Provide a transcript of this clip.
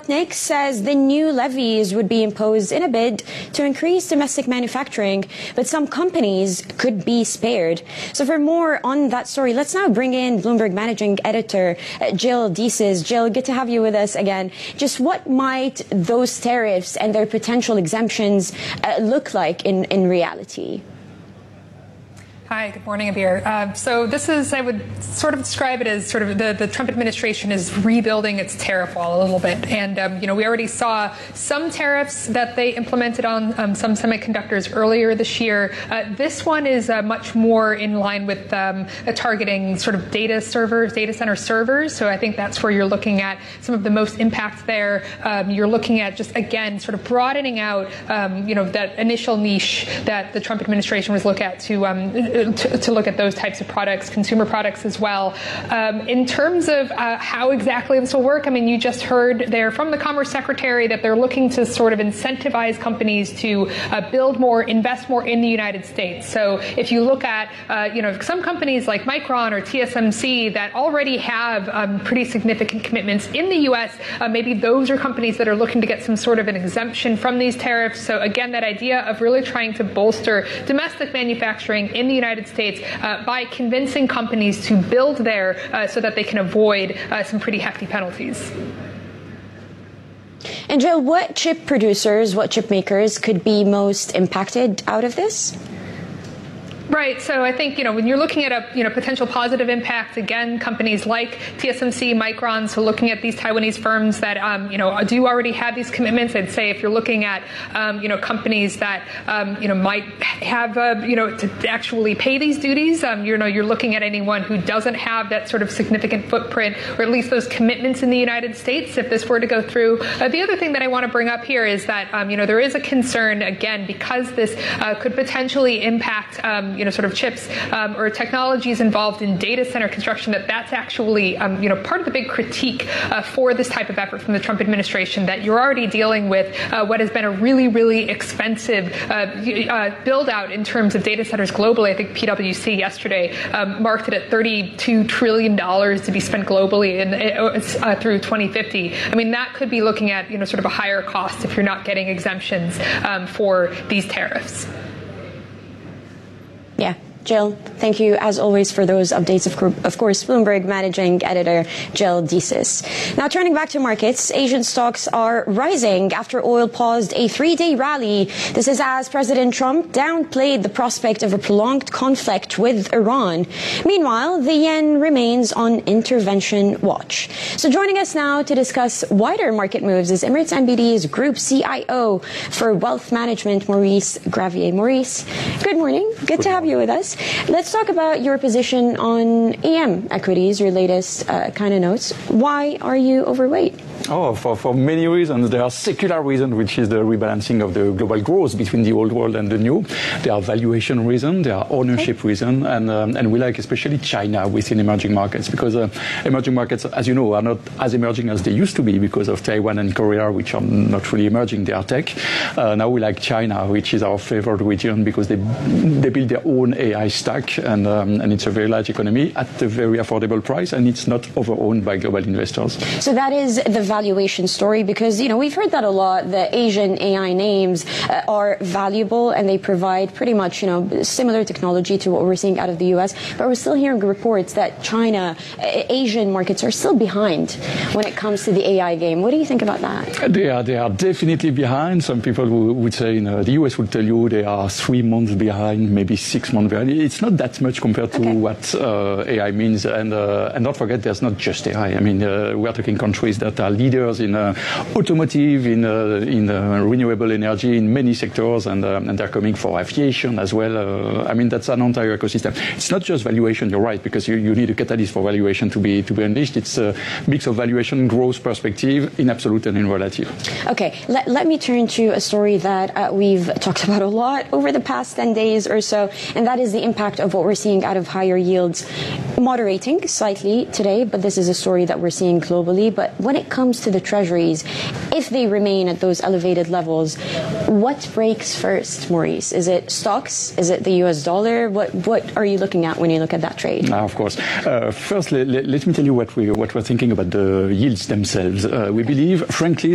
Sputnik says the new levies would be imposed in a bid to increase domestic manufacturing, but some companies could be spared. So for more on that story, let's now bring in Bloomberg Managing Editor Jill Deeses. Jill, good to have you with us again. Just what might those tariffs and their potential exemptions look like in reality? Hi, good morning, Abir. So this is, I would sort of describe it as sort of the Trump administration is rebuilding its tariff wall a little bit. And, we already saw some tariffs that they implemented on some semiconductors earlier this year. This one is much more in line with targeting sort of data center servers. So I think that's where you're looking at some of the most impact there. You're looking at just, again, sort of broadening out, that initial niche that the Trump administration was looking at to look at those types of products, consumer products as well. In terms of how exactly this will work, I mean, you just heard there from the Commerce Secretary that they're looking to sort of incentivize companies to build more, invest more in the United States. So if you look at, some companies like Micron or TSMC that already have pretty significant commitments in the U.S., maybe those are companies that are looking to get some sort of an exemption from these tariffs. So again, that idea of really trying to bolster domestic manufacturing in the United States by convincing companies to build there so that they can avoid some pretty hefty penalties. And Jill, what chip producers, what chip makers could be most impacted out of this? Right. So I think, when you're looking at a, potential positive impact, again, companies like TSMC, Micron, so looking at these Taiwanese firms that, do already have these commitments. I'd say if you're looking at, companies that, might have, to actually pay these duties, you're looking at anyone who doesn't have that sort of significant footprint, or at least those commitments in the United States, if this were to go through. The other thing that I want to bring up here is that, there is a concern, again, because this could potentially impact, sort of chips or technologies involved in data center construction, that's actually, part of the big critique for this type of effort from the Trump administration, that you're already dealing with what has been a really, really expensive build out in terms of data centers globally. I think PwC yesterday marked it at $32 trillion to be spent globally through 2050. I mean, that could be looking at, sort of a higher cost if you're not getting exemptions for these tariffs. Yeah. Jill, thank you, as always, for those updates. Of course, Bloomberg Managing Editor Jill Deeses. Now, turning back to markets, Asian stocks are rising after oil paused a 3-day rally. This is as President Trump downplayed the prospect of a prolonged conflict with Iran. Meanwhile, the yen remains on intervention watch. So joining us now to discuss wider market moves is Emirates NBD's Group CIO for Wealth Management, Maurice Gravier. Maurice, good morning. Good to have you with us. Let's talk about your position on EM equities, your latest kind of notes. Why are you overweight? For many reasons. There are secular reasons, which is the rebalancing of the global growth between the old world and the new. There are valuation reasons, there are ownership reasons, and we like especially China within emerging markets, because emerging markets, as you know, are not as emerging as they used to be because of Taiwan and Korea, which are not really emerging, they are tech. Now we like China, which is our favorite region because they build their own AI stack, and it's a very large economy at a very affordable price, and it's not overowned by global investors. So that is the valuation story, because we've heard that a lot. The Asian AI names are valuable and they provide pretty much similar technology to what we're seeing out of the US, but we're still hearing reports that China, Asian markets are still behind when it comes to the AI game. What do you think about that? They are definitely behind. Some people would say the US would tell you they are 3 months behind, maybe 6 months behind. It's not that much compared to what AI means, and don't forget, there's not just AI. I mean, we are talking countries that are leaders in automotive, in renewable energy, in many sectors, and they're coming for aviation as well. I mean, that's an entire ecosystem. It's not just valuation, you're right, because you need a catalyst for valuation to be unleashed. It's a mix of valuation, growth perspective, in absolute and in relative. Okay, let me turn to a story that we've talked about a lot over the past 10 days or so, and that is the impact of what we're seeing out of higher yields moderating slightly today, but this is a story that we're seeing globally. But when it comes to the treasuries, if they remain at those elevated levels, what breaks first, Maurice? Is it stocks? Is it the US dollar? What are you looking at when you look at that trade? Of course. First, let me tell you what we're thinking about the yields themselves. We believe, frankly,